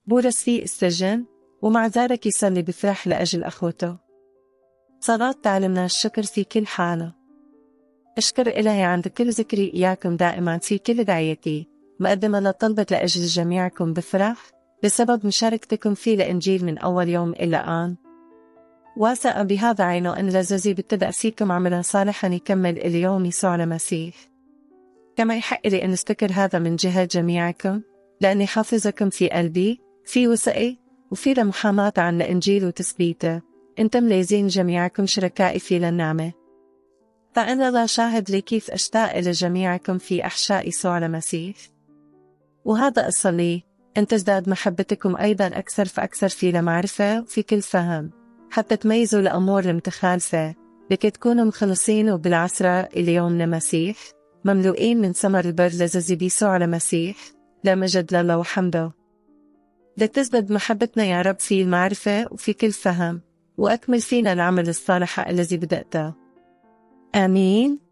بورس فيه السجن، ومع ذلك يصلي بفرح لأجل أخوته. صلاة تعلمنا الشكر في كل حالة. أشكر إلهي عند كل ذكري إياكم دائما في كل دعيتي، مقدمة لطلبة لأجل جميعكم بفرح بسبب مشاركتكم في الإنجيل من أول يوم إلى الآن. واثقة بهذا عينه أن الذي ابتدأ فيكم عملا صالحا يكمل اليوم يسوع المسيح. كما يحق لي أن أستكر هذا من جهة جميعكم، لأني حافظكم في قلبي، في وثقي، وفي المحاماة عن الإنجيل وتثبيته. أنتم لازين جميعكم شركائي في للنعمة. فأنا لا شاهد لي كيف أشتاق إلى جميعكم في أحشاء يسوع المسيح. وهذا أصلي أن تزداد محبتكم أيضا أكثر فأكثر في المعرفة وفي كل فهم، حتى تميزوا الأمور المتخالفة، لكي تكونوا مخلصين وبالعسرة إلى يوم المسيح، مملوئين من ثمر البر الذي بيسوع المسيح، لا مجد لله وحمده. لتزداد محبتنا يا رب في المعرفة وفي كل فهم، وأكمل فينا العمل الصالح الذي بدأته. آمين.